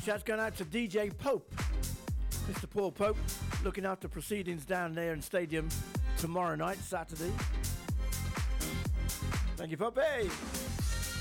Shouts going out to DJ Pope, Mr. Paul Pope, looking after proceedings down there in Stadium tomorrow night, Saturday. Thank you, Poppy.